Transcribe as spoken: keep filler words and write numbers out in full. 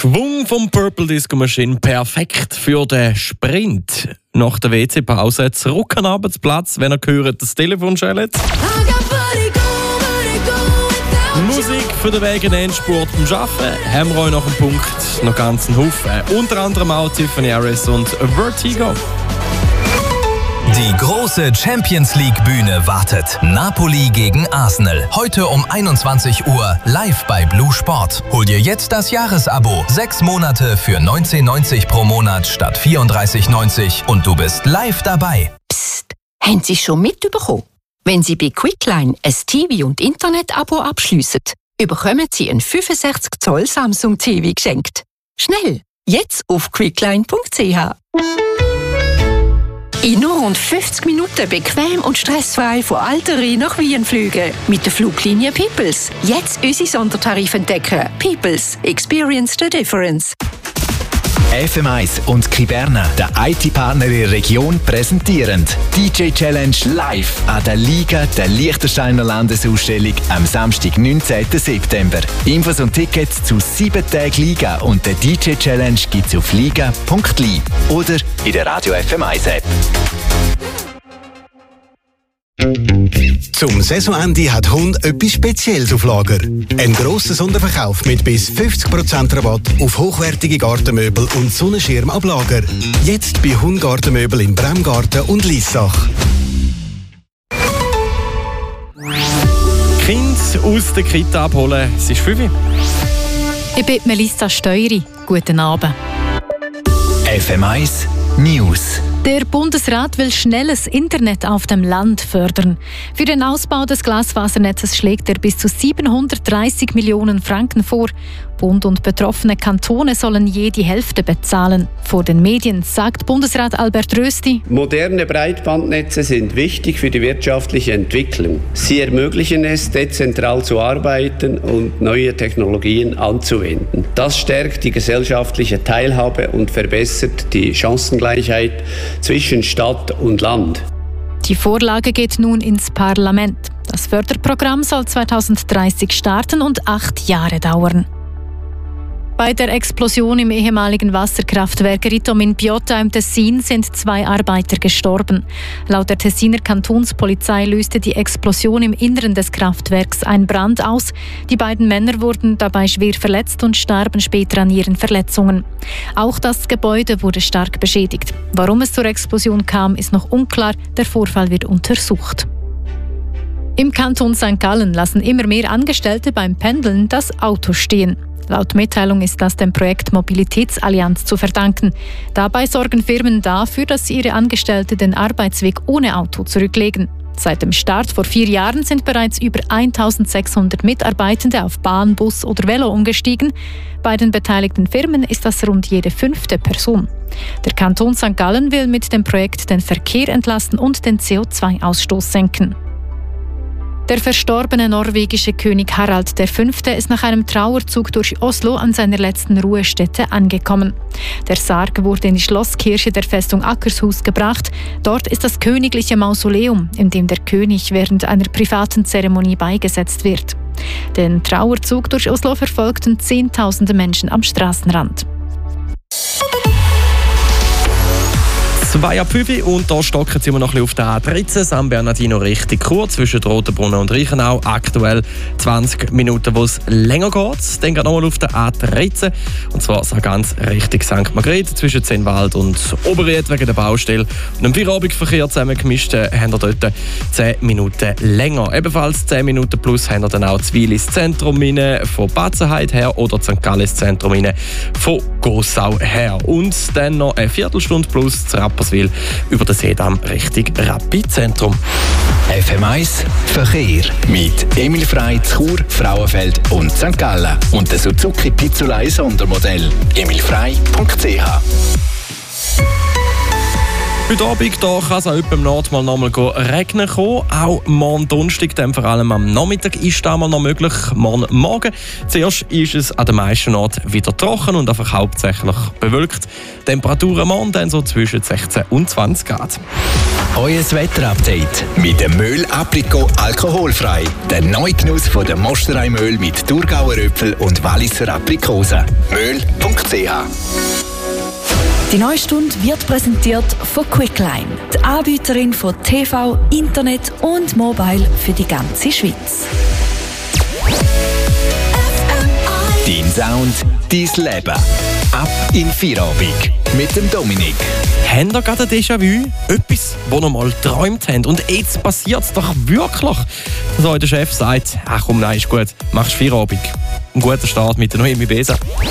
Schwung vom Purple Disco Machine, perfekt für den Sprint. Nach der W C-Pause zurück an den Arbeitsplatz, wenn ihr hört, das Telefon schellt. Musik für den Weg in den Endspurt beim Arbeiten haben wir euch nach dem Punkt noch ganz einen Haufen. Unter anderem auch Tiffany Harris und Vertigo. Die große Champions League Bühne wartet. Napoli gegen Arsenal. Heute um einundzwanzig Uhr live bei Blue Sport. Hol dir jetzt das Jahresabo. Sechs Monate für neunzehn neunzig pro Monat statt vierunddreißig neunzig und du bist live dabei. Psst, haben Sie schon mitbekommen? Wenn Sie bei Quickline ein T V- und Internet-Abo abschliessen, bekommen Sie ein fünfundsechzig Zoll Samsung T V geschenkt. Schnell, jetzt auf quickline punkt c h. In nur rund fünfzig Minuten bequem und stressfrei von Alteri nach Wien fliegen. Mit der Fluglinie Peoples. Jetzt unsere Sondertarife entdecken. Peoples. Experience the difference. F M eins und Kyberna, der I T-Partner in der Region, präsentieren D J Challenge live an der Liga der Liechtensteiner Landesausstellung am Samstag, neunzehnten September. Infos und Tickets zu sieben Tagen Liga und der D J Challenge gibt's auf liga punkt l i oder in der Radio F M eins App. Zum Saisonende hat Hund etwas Spezielles auf Lager. Ein grosser Sonderverkauf mit bis fünfzig Prozent Rabatt auf hochwertige Gartenmöbel und Sonnenschirm ab Lager. Jetzt bei Hund Gartenmöbel in Bremgarten und Liessach. Kind aus der Kita abholen, es ist fünf Uhr. Ich bin Melissa Steueri. Guten Abend. F M eins News. Der Bundesrat will schnelles Internet auf dem Land fördern. Für den Ausbau des Glasfasernetzes schlägt er bis zu siebenhundertdreißig Millionen Franken vor. Bund und betroffene Kantone sollen je die Hälfte bezahlen. Vor den Medien sagt Bundesrat Albert Rösti: Moderne Breitbandnetze sind wichtig für die wirtschaftliche Entwicklung. Sie ermöglichen es, dezentral zu arbeiten und neue Technologien anzuwenden. Das stärkt die gesellschaftliche Teilhabe und verbessert die Chancengleichheit zwischen Stadt und Land. Die Vorlage geht nun ins Parlament. Das Förderprogramm soll zweitausenddreißig starten und acht Jahre dauern. Bei der Explosion im ehemaligen Wasserkraftwerk Ritom in Piotta im Tessin sind zwei Arbeiter gestorben. Laut der Tessiner Kantonspolizei löste die Explosion im Inneren des Kraftwerks einen Brand aus. Die beiden Männer wurden dabei schwer verletzt und starben später an ihren Verletzungen. Auch das Gebäude wurde stark beschädigt. Warum es zur Explosion kam, ist noch unklar. Der Vorfall wird untersucht. Im Kanton Sankt Gallen lassen immer mehr Angestellte beim Pendeln das Auto stehen. Laut Mitteilung ist das dem Projekt Mobilitätsallianz zu verdanken. Dabei sorgen Firmen dafür, dass ihre Angestellten den Arbeitsweg ohne Auto zurücklegen. Seit dem Start vor vier Jahren sind bereits über eintausendsechshundert Mitarbeitende auf Bahn, Bus oder Velo umgestiegen. Bei den beteiligten Firmen ist das rund jede fünfte Person. Der Kanton Sankt Gallen will mit dem Projekt den Verkehr entlasten und den C O zwei Ausstoß senken. Der verstorbene norwegische König Harald der Fünfte ist nach einem Trauerzug durch Oslo an seiner letzten Ruhestätte angekommen. Der Sarg wurde in die Schlosskirche der Festung Akershus gebracht. Dort ist das königliche Mausoleum, in dem der König während einer privaten Zeremonie beigesetzt wird. Den Trauerzug durch Oslo verfolgten Zehntausende Menschen am Straßenrand. zwei ab fünf und da stocken sie immer noch ein bisschen auf der A dreizehn. San Bernardino richtig kurz zwischen Rotenbrunnen und Reichenau. Aktuell zwanzig Minuten, wo es länger geht. Dann geht nochmal auf der A dreizehn. Und zwar so ganz Richtung Sankt Margrethe zwischen Zennwald und Oberried wegen der Baustelle. Und im Feierabendverkehr zusammengemischt äh, haben wir dort zehn Minuten länger. Ebenfalls zehn Minuten plus haben wir dann auch Zwil ins Zentrum rein, von Batzenheit her oder Sankt Gallen ins Zentrum rein, von Gossau her. Und dann noch eine Viertelstunde plus zu Rapperswil über den Seedamm Richtung Rapid-Zentrum. F M eins Verkehr mit Emil Frey, Chur, Frauenfeld und Sankt Gallen und der Suzuki Pizzolei Sondermodell. emil frey punkt c h Heute Abend da kann es auch etwa im Nord mal noch mal regnen kommen. Auch morgen Donnerstag, dann vor allem am Nachmittag, ist das mal noch möglich. Morgen Morgen. Zuerst ist es an den meisten Orten wieder trocken und einfach hauptsächlich bewölkt. Temperaturen morgen dann so zwischen sechzehn und zwanzig Grad. Euer Wetterupdate mit dem Möhl Aprikot alkoholfrei. Der neue Genuss von der Mosterei Möhl mit Thurgauer Äpfel und Walliser Aprikosen. möhl punkt c h. Die neue Stunde wird präsentiert von Quickline, die Anbieterin von T V, Internet und Mobile für die ganze Schweiz. Dein Sound, dein Leben. Ab in Feierabend mit dem Dominik. Habt ihr gerade ein Déjà-vu? Etwas, das ihr mal geträumt habt. Und jetzt passiert es doch wirklich. Dass euch der Chef sagt, ach komm, nein, ist gut, machst Feierabend. Ein guter Start mit der Noemi Besa.